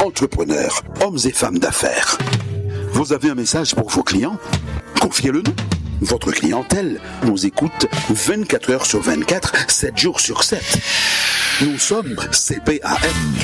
entrepreneurs, hommes et femmes d'affaires. Vous avez un message pour vos clients? Confiez-le-nous. Votre clientèle nous écoute 24 heures sur 24, 7 jours sur 7. Nous sommes CPAM